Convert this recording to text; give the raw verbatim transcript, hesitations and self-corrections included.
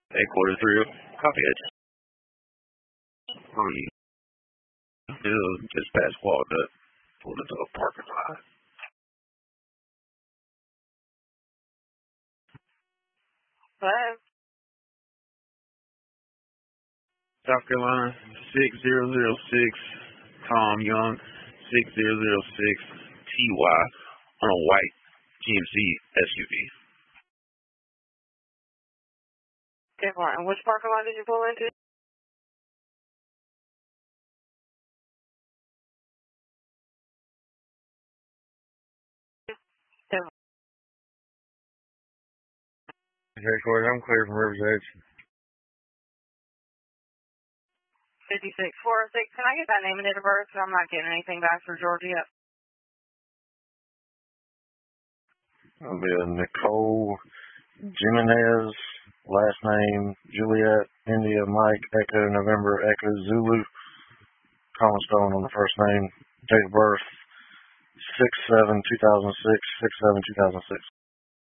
Hey, quarter three, copy it. Um, it was just past Walnut, pulled into a parking lot. Hello? South Carolina, six zero zero six, Tom Young, six zero zero six, T Y, on a white G M C S U V. Different. Which parking lot did you pull into? Different. Okay, Corey, I'm clear from River's Edge. fifty-six four oh six. Can I get that name and date of birth? I'm not getting anything back for Georgia yet. It'll be a Nicole Jimenez, last name Juliet, India, Mike, Echo, November, Echo, Zulu, Colin Stone on the first name, date of birth, six seven two thousand six, six seven two thousand six.